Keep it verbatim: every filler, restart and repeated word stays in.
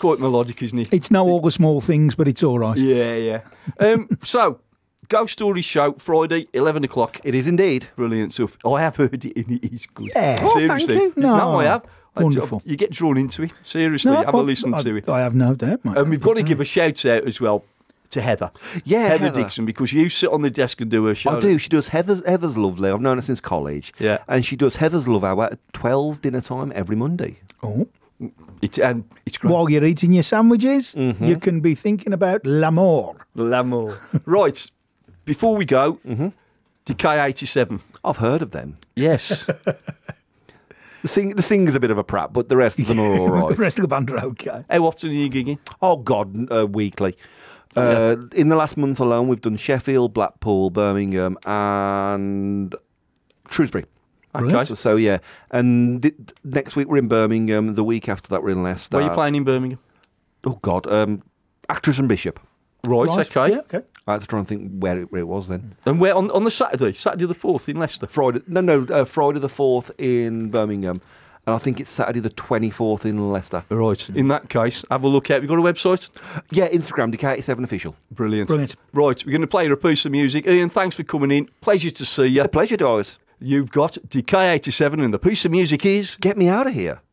quite melodic, isn't it? It's no all the small things, but it's all right. Yeah, yeah. Um, so, Ghost Stories show, Friday, eleven o'clock. It is indeed. Brilliant stuff. I have heard it and it is good. Yeah. Oh, thank Seriously. you. No. I have. I- Wonderful. You get drawn into it. Seriously, No, have a well, listen I, to it. I have no doubt, mate. And we've got to give a shout out as well to Heather. Yeah, Heather, Heather. Dixon, because you sit on the desk and do her show. I do. She does Heather's. Heather's lovely. I've known her since college. Yeah. And she does Heather's Love Hour at twelve dinner time every Monday. Oh. It, and it's great. While you're eating your sandwiches, Mm-hmm. you can be thinking about l'amour. L'amour. Right, before we go, Mm-hmm. Decay eighty-seven. I've heard of them. Yes. The sing the singer's a bit of a prat, but the rest of them are all The right. rest of the band are okay. How often are you gigging? Oh God, uh, weekly. Uh, in the last month alone, we've done Sheffield, Blackpool, Birmingham, and Shrewsbury. Okay. So, so yeah, and th- next week we're in Birmingham. The week after that we're in Leicester. Where are you playing in Birmingham? Oh God, um, Actors and Bishop. Right, Right, okay. Yeah, okay. I had to try and think where it, where it was then. And where on, on the Saturday, Saturday the fourth in Leicester. Friday, no, no, uh, Friday the fourth in Birmingham, and I think it's Saturday the twenty-fourth in Leicester. Right. In that case, have a look out. We've got a website. Yeah, Instagram, D K eighty-seven official. Brilliant. Brilliant. Right, we're going to play you a piece of music. Ian, thanks for coming in. Pleasure to see you. It's a pleasure, guys. You've got Decay eighty-seven, and the piece of music is Get me out of here.